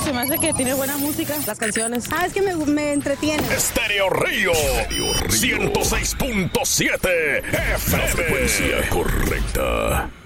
Se me hace que tiene buena música, las canciones. Es que me entretiene. Estéreo Río 106.7 FM. La frecuencia correcta.